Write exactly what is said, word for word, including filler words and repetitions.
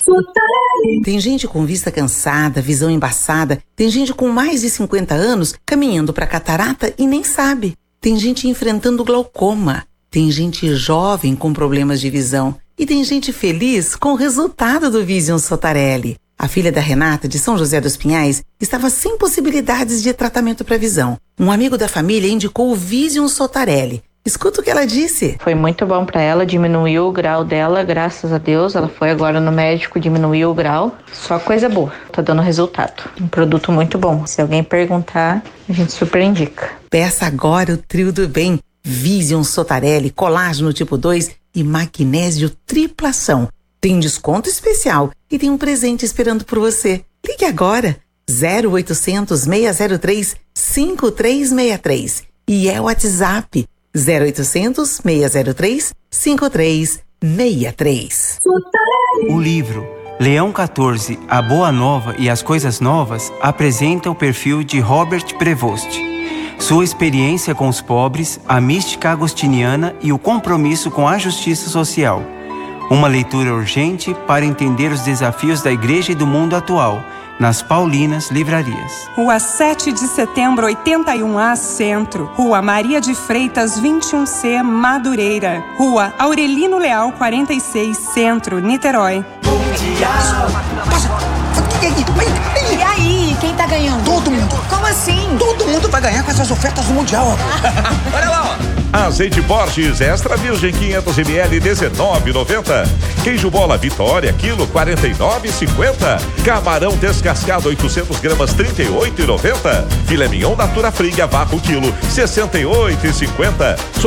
Tem gente com vista cansada, visão embaçada. Tem gente com mais de cinquenta anos caminhando para catarata e nem sabe. Tem gente enfrentando glaucoma. Tem gente jovem com problemas de visão. E tem gente feliz com o resultado do Vision Sotarelli. A filha da Renata, de São José dos Pinhais, estava sem possibilidades de tratamento para visão. Um amigo da família indicou o Vision Sotarelli. Escuta o que ela disse. Foi muito bom para ela, diminuiu o grau dela, graças a Deus. Ela foi agora no médico, diminuiu o grau. Só coisa boa, tá dando resultado. Um produto muito bom. Se alguém perguntar, a gente super indica. Peça agora o trio do bem. Vision Sotarelli, colágeno tipo dois e magnésio triplação. Tem desconto especial e tem um presente esperando por você. Ligue agora. zero oitocentos, seis zero três, cinco três seis três. E é o WhatsApp. zero oitocentos, seis zero três, cinco três seis três. O livro Leão quatorze, A Boa Nova e as Coisas Novas apresenta o perfil de Robert Prevost. Sua experiência com os pobres, a mística agostiniana e o compromisso com a justiça social. Uma leitura urgente para entender os desafios da igreja e do mundo atual, nas Paulinas Livrarias. Rua sete de setembro, oitenta e um A, Centro. Rua Maria de Freitas, vinte e um C, Madureira. Rua Aurelino Leal, quarenta e seis, Centro, Niterói. E aí, quem tá ganhando? Todo mundo. Como assim? Todo mundo vai ganhar com essas ofertas do Mundial. Olha lá, ó. Azeite Borges Extra Virgem quinhentos mililitros, dezenove reais e noventa centavos. Queijo Bola Vitória, quilo quarenta e nove reais e cinquenta centavos. Camarão descascado oitocentos gramas, trinta e oito reais e noventa centavos. Filé mignon Natura Fria Barro, quilo sessenta e oito reais e cinquenta centavos.